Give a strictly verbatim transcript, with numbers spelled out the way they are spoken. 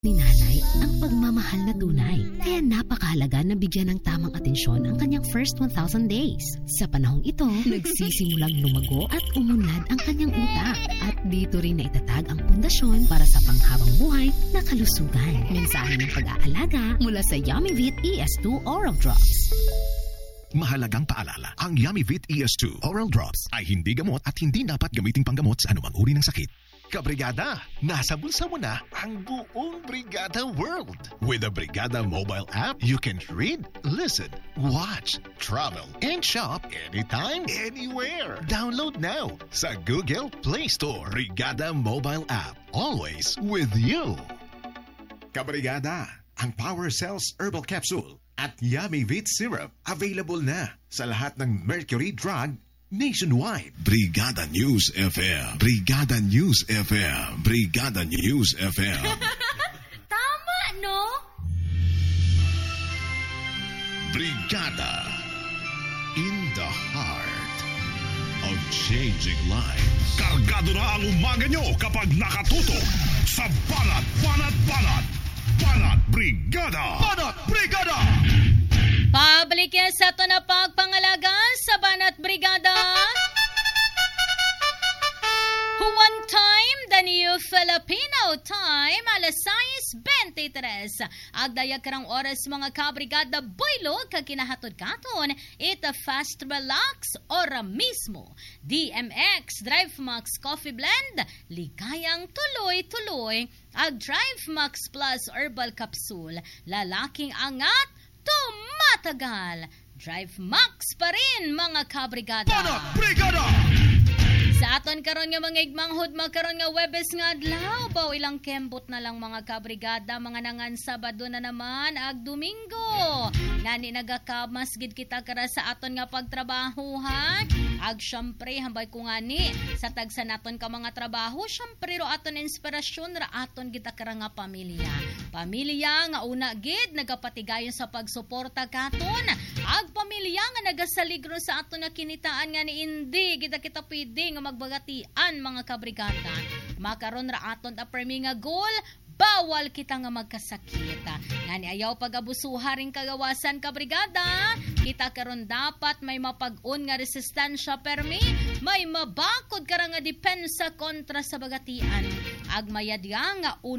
ni nanay ang pagmamahal na tunay. Kaya napakahalaga na bigyan ng tamang atensyon ang kanyang first one thousand days. Sa panahong ito, nagsisimulang lumago at umunlad ang kanyang utak. At dito rin na itatag ang pundasyon para sa panghabang buhay na kalusugan. Mensahe ng pag-aalaga mula sa Yummyvit E S two Oral Drops. Mahalagang paalala, ang Yummyvit E S two Oral Drops ay hindi gamot at hindi dapat gamiting panggamot sa anumang uri ng sakit. Kabrigada, nasa bulsa mo na ang buong Brigada World. With the Brigada mobile app, you can read, listen, watch, travel, and shop anytime, anywhere. Download now sa Google Play Store. Brigada mobile app, always with you. Kabrigada, ang Power Cells Herbal Capsule at Yummyvit Syrup available na sa lahat ng Mercury Drug nationwide. Brigada News F M. Brigada News F M. Brigada News F M. Tama, no? Brigada. In the heart of changing lives. Kargado na ang umaga nyo kapag nakatutok sa Banat, Banat, Banat. Banat Brigada. Banat Brigada. Pabalik yan sa ito na pagpangalaga sa Banat Brigada. One time, the new Filipino time, alas sais twenty-tres. Agdaya karang oras mga kabrigada, boylog kakinahatod katon, ita fast relax, ora mismo. D M X, Drive Max Coffee Blend, ligayang tuloy-tuloy. Ag Drive Max Plus Herbal Capsule, lalaking angat, tumatagal. Drive Max pa rin, mga kabrigada. Banat Brigada! Sa aton karon nga mga igmanghod, magkaroon nga Webes nga adlaw. Baw ilang kembot na lang mga kabrigada, mga nangan Sabado na naman, ag Domingo. Nani nagakamasgid kita kara sa aton nga pagtrabaho, ha? Ag syempre, hambay ko nga ni, sa tagsa naton ka mga trabaho, syempre ro aton inspirasyon, ra aton kita kara nga pamilya. Pamilya nga una gid, nagapatigayon sa pagsuporta katon. Ag pamilya nga nagasaligro sa aton nga kinitaan nga ni Indi, kita kita pwede nga magbagatian mga kabrigada. Makaron ra aton ta premi nga goal, bawal kita nga magkasakit. Ngani ayaw pag-abusuha ring kagawasan kabrigada. Kita karon dapat may mapag-un nga resistensya permi, may mabakod kara nga depensa kontra sa bagatian. Agmayadya nga